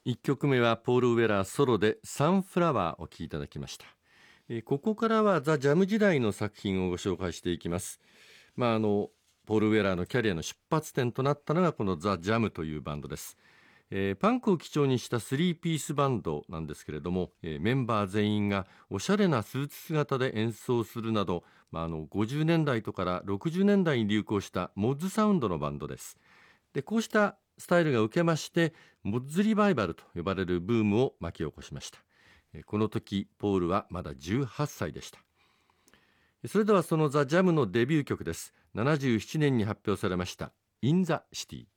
1曲目はポール・ウェラーソロでサンフラワーを聴いていただきました。ここからはザ・ジャム時代の作品をご紹介していきます。ポール・ウェラーのキャリアの出発点となったのがこのザ・ジャムというバンドです。パンクを基調にしたスリーピースバンドなんですけれども、メンバー全員がおしゃれなスーツ姿で演奏するなど、50年代とから60年代に流行したモッズサウンドのバンドです。でこうしたスタイルが受けまして、モッズリバイバルと呼ばれるブームを巻き起こしました。この時ポールはまだ18歳でした。それではそのザ・ジャムのデビュー曲です。77年に発表されました「イン・ザ・シティ」。